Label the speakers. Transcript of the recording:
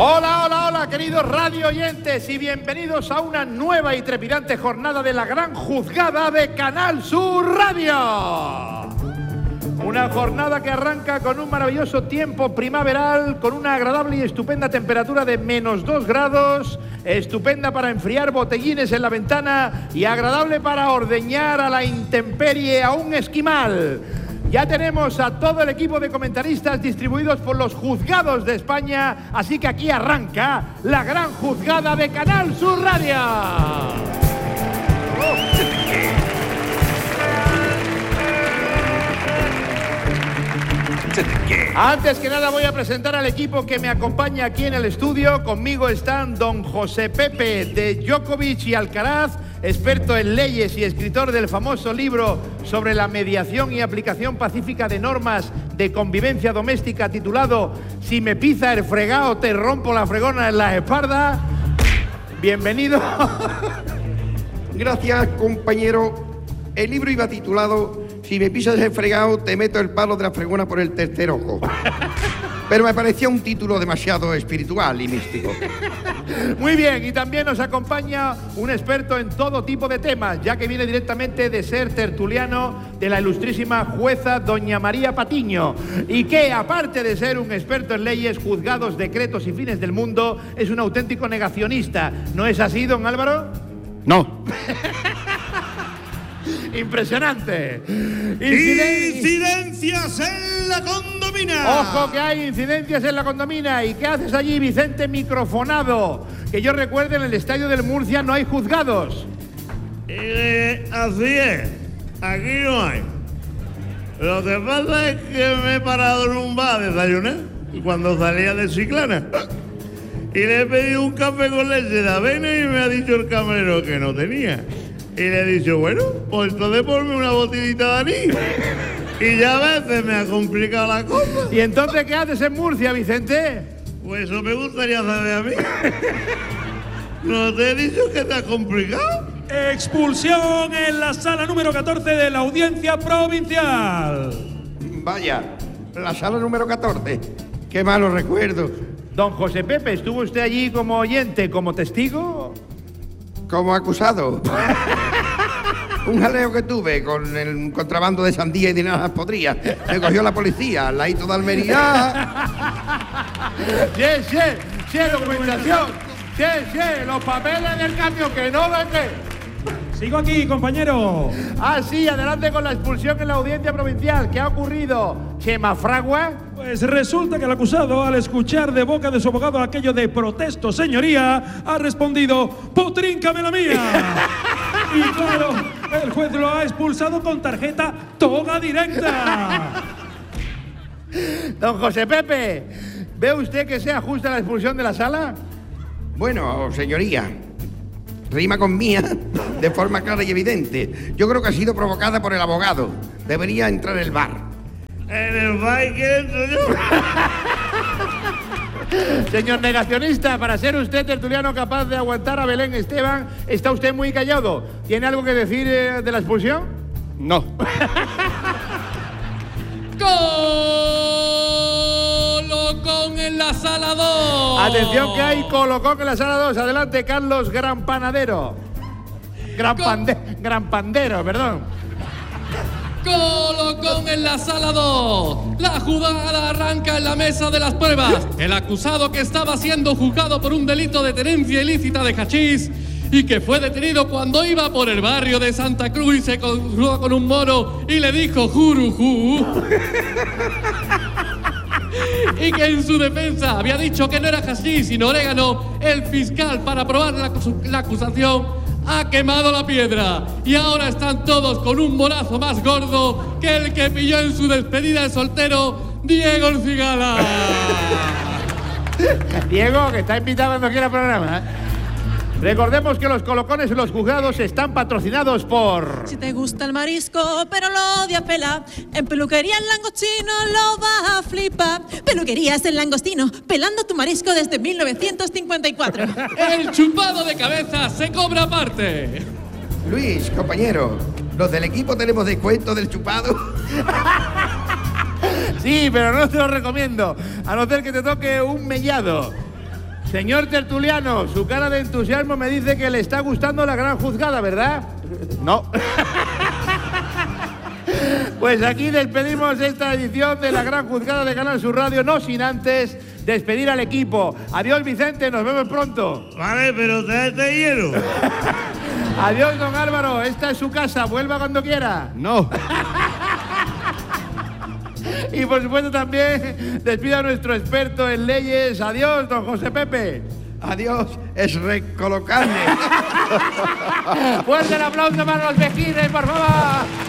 Speaker 1: Hola, hola, hola, queridos radio oyentes, y bienvenidos a una nueva y trepidante jornada de la gran juzgada de Canal Sur Radio. Una jornada que arranca con un maravilloso tiempo primaveral, con una agradable y estupenda temperatura de -2 grados, estupenda para enfriar botellines en la ventana y agradable para ordeñar a la intemperie a un esquimal. Ya tenemos a todo el equipo de comentaristas distribuidos por los juzgados de España, así que aquí arranca la gran juzgada de Canal Sur Radio. Antes que nada voy a presentar al equipo que me acompaña aquí en el estudio. Conmigo están don José Pepe de Djokovic y Alcaraz, experto en leyes y escritor del famoso libro sobre la mediación y aplicación pacífica de normas de convivencia doméstica titulado Si me pisa el fregao te rompo la fregona en la espalda. Bienvenido.
Speaker 2: Gracias, compañero. El libro iba titulado Si me pisas el fregao te meto el palo de la fregona por el tercer ojo. Pero me parecía un título demasiado espiritual y místico.
Speaker 1: Muy bien, y también nos acompaña un experto en todo tipo de temas, ya que viene directamente de ser tertuliano de la ilustrísima jueza doña María Patiño, y que, aparte de ser un experto en leyes, juzgados, decretos y fines del mundo, es un auténtico negacionista. ¿No es así, don Álvaro?
Speaker 2: No.
Speaker 1: Impresionante.
Speaker 3: Incidencias en la condomina.
Speaker 1: Ojo que hay incidencias en la condomina. ¿Y qué haces allí, Vicente microfonado? Que yo recuerde, en el estadio del Murcia no hay juzgados.
Speaker 3: Así es, aquí no hay. Lo que pasa es que me he parado en un bar a desayunar cuando salía de Chiclana. Y le he pedido un café con leche de avena y me ha dicho el camarero que no tenía. Y le he dicho, bueno, pues entonces ponme una botellita de anís. Y ya a veces me ha complicado la cosa.
Speaker 1: ¿Y entonces qué haces en Murcia, Vicente?
Speaker 3: Pues eso me gustaría saber a mí. ¿No te he dicho que te ha complicado?
Speaker 4: Expulsión en la sala número 14 de la Audiencia Provincial.
Speaker 2: Vaya, la sala número 14. Qué malos recuerdos.
Speaker 1: Don José Pepe, ¿estuvo usted allí como oyente, como testigo?
Speaker 2: Como acusado. Un jaleo que tuve con el contrabando de sandía y de naranjas podridas. Me cogió la policía, al ladito de Almería.
Speaker 1: Sí, documentación. Sí, los papeles del cambio que no ven qué.
Speaker 4: Sigo aquí, compañero.
Speaker 1: Ah, sí, adelante con la expulsión en la Audiencia Provincial. ¿Qué ha ocurrido, Chema Fragua?
Speaker 4: Pues resulta que el acusado, al escuchar de boca de su abogado aquello de protesto, señoría, ha respondido, ¡potríncame la mía! Y claro, el juez lo ha expulsado con tarjeta toga directa.
Speaker 1: Don José Pepe, ¿ve usted que sea justa la expulsión de la sala?
Speaker 2: Bueno, señoría, rima con mía de forma clara y evidente. Yo creo que ha sido provocada por el abogado. Debería entrar el bar.
Speaker 3: En el bar que entro yo.
Speaker 1: Señor negacionista, para ser usted tertuliano capaz de aguantar a Belén Esteban, está usted muy callado. ¿Tiene algo que decir de la expulsión?
Speaker 2: No.
Speaker 5: Colocón en la sala 2.
Speaker 1: Atención que hay colocón en la sala 2. Adelante, Carlos Gran Pandero, perdón.
Speaker 5: Colocón en la sala 2. La jugada arranca en la mesa de las pruebas. El acusado, que estaba siendo juzgado por un delito de tenencia ilícita de hachís y que fue detenido cuando iba por el barrio de Santa Cruz y se cruzó con un mono y le dijo jurujú. Y que en su defensa había dicho que no era hachís sino orégano. El fiscal, para probar la acusación, ha quemado la piedra y ahora están todos con un morazo más gordo que el que pilló en su despedida de soltero Diego el Cigala.
Speaker 1: Diego, que está invitado cuando quiera el programa, ¿eh? Recordemos que los colocones en los juzgados están patrocinados por...
Speaker 6: Si te gusta el marisco, pero lo odias pelar, en Peluquería El Langostino lo vas a flipar. Peluquerías El Langostino, pelando tu marisco desde 1954.
Speaker 5: El chupado de cabeza se cobra aparte.
Speaker 2: Luis, compañero, ¿los del equipo tenemos descuento del chupado?
Speaker 1: Sí, pero no te lo recomiendo, a no ser que te toque un mellado. Señor tertuliano, su cara de entusiasmo me dice que le está gustando la gran juzgada, ¿verdad?
Speaker 2: No.
Speaker 1: Pues aquí despedimos esta edición de la gran juzgada de Canal Sur Radio, no sin antes despedir al equipo. Adiós, Vicente, nos vemos pronto.
Speaker 3: Vale, pero tráete hielo.
Speaker 1: Adiós, don Álvaro, esta es su casa, vuelva cuando quiera.
Speaker 2: No.
Speaker 1: Y por supuesto también despido a nuestro experto en leyes. Adiós, don José Pepe.
Speaker 2: Adiós, es recolocarme.
Speaker 1: Fuerte el aplauso para los vecinos, por favor.